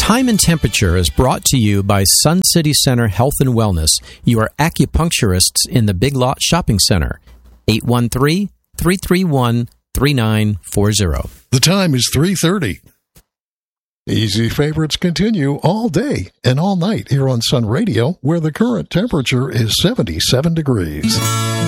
Time and Temperature is brought to you by Sun City Center Health and Wellness, your acupuncturists in the Big Lot Shopping Center. 813-331-3940. The time is 3:30. Easy favorites continue all day and all night here on Sun Radio, where the current temperature is 77 degrees.